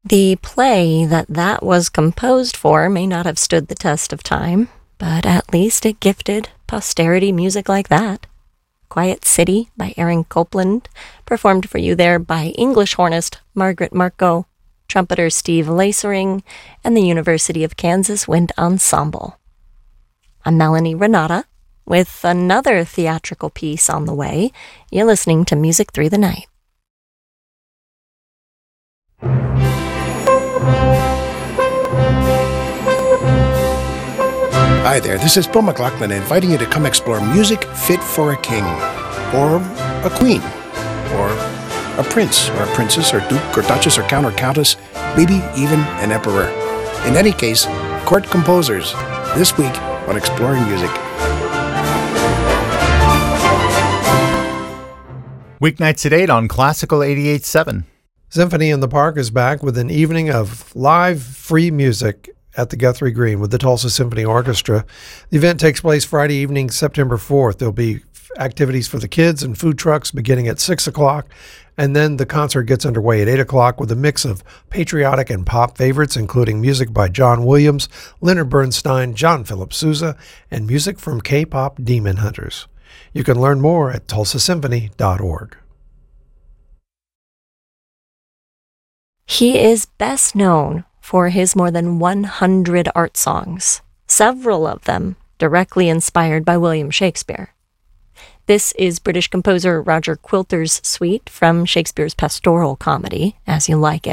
The play that was composed for may not have stood the test of time, but at least it gifted posterity music like that. Quiet City by Aaron Copland, performed for you there by English hornist Margaret Marco, trumpeter Steve Lacering, and the University of Kansas Wind Ensemble. I'm Melanie Renata, with another theatrical piece on the way. You're listening to Music Through the Night. Hi there, this is Bill McLaughlin inviting you to come explore music fit for a king, or a queen, or a prince, or a princess, or duke, or duchess, or count, or countess, maybe even an emperor. In any case, court composers, this week on Exploring Music. Weeknights at 8 on Classical 88.7. Symphony in the Park is back with an evening of live free music at the Guthrie Green with the Tulsa Symphony Orchestra. The event takes place Friday evening, September 4th. There'll be activities for the kids and food trucks beginning at 6 o'clock, and then the concert gets underway at 8 o'clock with a mix of patriotic and pop favorites, including music by John Williams, Leonard Bernstein, John Philip Sousa, and music from K-pop Demon Hunters. You can learn more at tulsasymphony.org. He is best known for his more than 100 art songs, several of them directly inspired by William Shakespeare. This is British composer Roger Quilter's suite from Shakespeare's pastoral comedy, As You Like It.